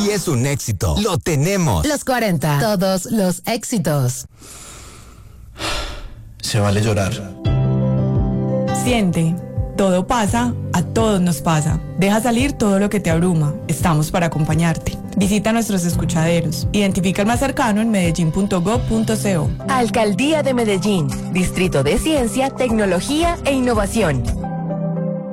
Si es un éxito, lo tenemos. Los 40, todos los éxitos. Se vale llorar. Siente, todo pasa, a todos nos pasa. Deja salir todo lo que te abruma. Estamos para acompañarte. Visita nuestros escuchaderos. Identifica el más cercano en medellín.gov.co. Alcaldía de Medellín. Distrito de Ciencia, Tecnología e Innovación.